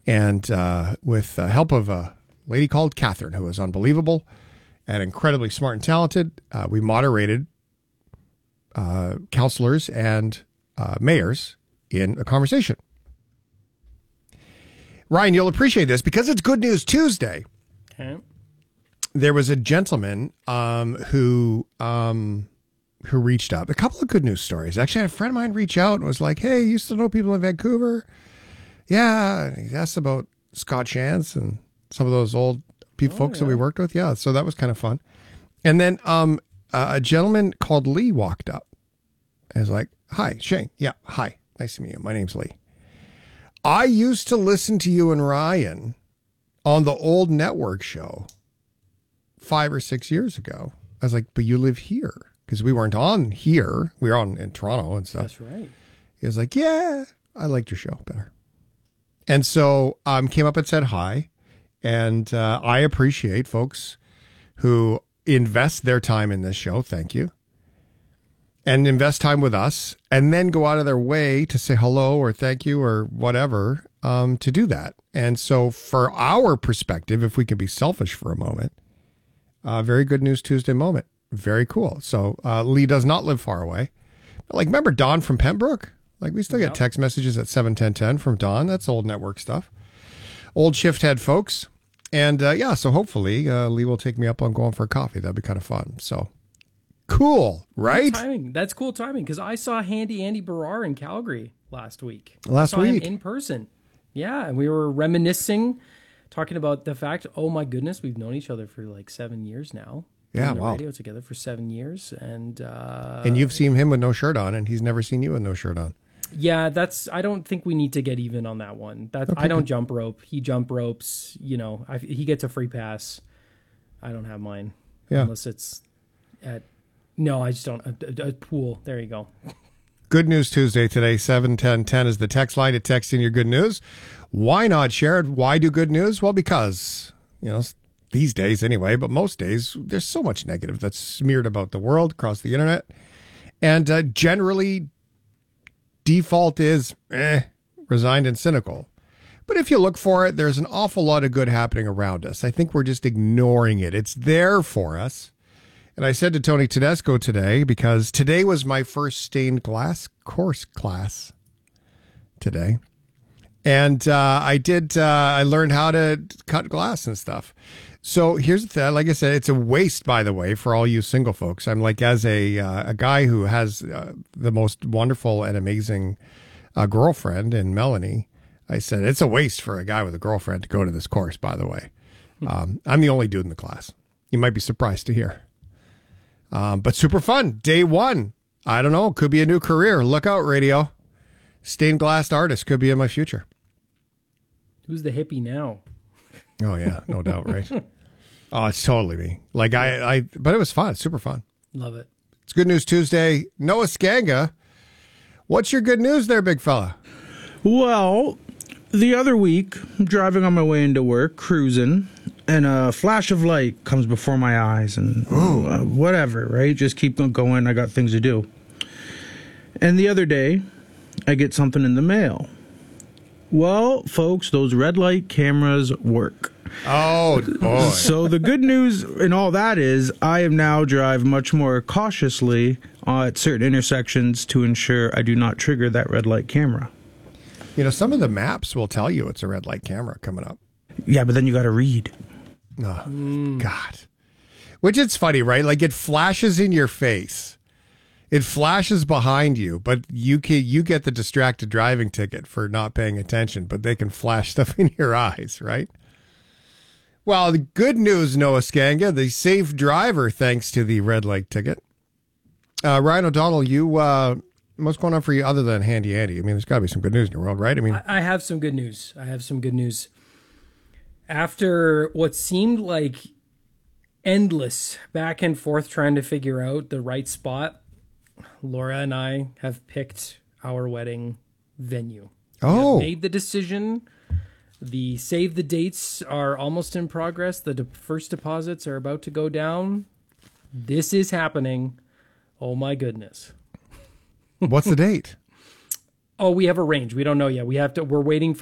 And with the help of a lady called Catherine, who was unbelievable and incredibly smart and talented, we moderated counselors and mayors in a conversation. Ryan, you'll appreciate this because it's Good News Tuesday. Okay. There was a gentleman who reached out. A couple of good news stories. Actually, I had a friend of mine reach out and was like, hey, you used to know people in Vancouver? Yeah. And he asked about Scott Shantz and some of those old folks that we worked with. Yeah. So that was kind of fun. And then a gentleman called Lee walked up and was like, hi, Shane. Yeah. Hi. Nice to meet you. My name's Lee. I used to listen to you and Ryan on the old network show 5 or 6 years ago. I was like, but you live here. Because we weren't on here. We were on in Toronto and stuff. That's right. He was like, yeah, I liked your show better. And so came up and said hi. And I appreciate folks who invest their time in this show. Thank you. And invest time with us. And then go out of their way to say hello or thank you or whatever to do that. And so for our perspective, if we can be selfish for a moment, very Good News Tuesday moment. Very cool. So Lee does not live far away. Like, remember Don from Pembroke? Like, we still get text messages at 71010 from Don. That's old network stuff. Old shift head folks. And so hopefully Lee will take me up on going for a coffee. That'd be kind of fun. So cool, right? That's cool timing because I saw Handy Andy Barrar in Calgary last week. I saw him in person. Yeah, and we were reminiscing, talking about the fact, oh my goodness, we've known each other for like 7 years now. Yeah, on the wow. radio together for 7 years, and you've seen him with no shirt on, and he's never seen you with no shirt on. Yeah, I don't think we need to get even on that one. I don't jump rope. He jump ropes. You know, he gets a free pass. I don't have mine. Yeah, unless it's at. No, I just don't. A pool. There you go. Good News Tuesday today. 71010 is the text line to text in your good news. Why not share it? Why do good news? Well, because these days anyway, but most days, there's so much negative that's smeared about the world across the internet. And generally, default is resigned and cynical. But if you look for it, there's an awful lot of good happening around us. I think we're just ignoring it. It's there for us. And I said to Tony Tedesco today, because today was my first stained glass course class today. And I learned how to cut glass and stuff. So here's the thing. Like I said, it's a waste, by the way, for all you single folks. I'm like, as a guy who has the most wonderful and amazing girlfriend in Melanie, I said, it's a waste for a guy with a girlfriend to go to this course, by the way. I'm the only dude in the class. You might be surprised to hear. But super fun. Day one. I don't know. Could be a new career. Look out, radio. Stained glass artist could be in my future. Who's the hippie now? Oh, yeah. No doubt, right? Oh, it's totally me. Like, but it was fun. Super fun. Love it. It's Good News Tuesday. Noah Skanga. What's your good news there, big fella? Well, the other week, I'm driving on my way into work, cruising, and a flash of light comes before my eyes, and whatever, right? Just keep going. I got things to do. And the other day, I get something in the mail. Well, folks, those red light cameras work. Oh, boy. So the good news in all that is I am now drive much more cautiously at certain intersections to ensure I do not trigger that red light camera. Some of the maps will tell you it's a red light camera coming up. Yeah, but then you got to read. Oh, God. Which it's funny, right? Like, it flashes in your face. It flashes behind you, but you get the distracted driving ticket for not paying attention, but they can flash stuff in your eyes, right? Well, the good news, Noah Skanga, the safe driver, thanks to the red light ticket. Ryan O'Donnell, what's going on for you other than Handy Andy? I mean, there's got to be some good news in your world, right? I mean, I have some good news. After what seemed like endless back and forth trying to figure out the right spot, Laura and I have picked our wedding venue. We have made the decision. The save the dates are almost in progress. The first deposits are about to go down. This is happening. Oh my goodness. What's the date? Oh, we have arranged. We don't know yet. We're waiting for